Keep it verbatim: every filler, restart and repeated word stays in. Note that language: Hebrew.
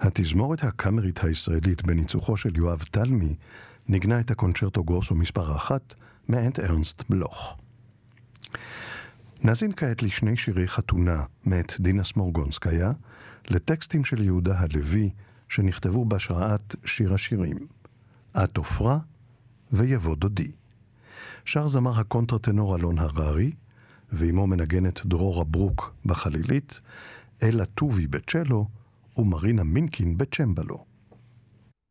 התזמורת הקאמרית הישראלית בניצוחו של יואב תלמי ניגנה את הקונצ'רטו גרוסו מספר אחת מאת ארנסט בלוך. נאזין כעת לשני שירי חתונה מאת דינה סמורגונסקיה, לטקסטים של יהודה הלוי שנכתבו בהשראת שיר השירים, את עופרה ויבוא דודי. שר זמר הקונטרטנור אלון הררי, ועמו מנגנת דרורה ברוק בחלילית, אלה טובי בצ'לו ומרינה מינקין בצ'מבלו.